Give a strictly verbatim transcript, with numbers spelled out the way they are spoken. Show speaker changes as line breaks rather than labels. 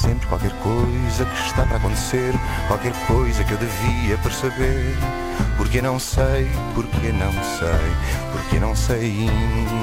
sempre qualquer coisa que está para acontecer, qualquer coisa que eu devia perceber. Porque não sei, porque não sei, porque não sei.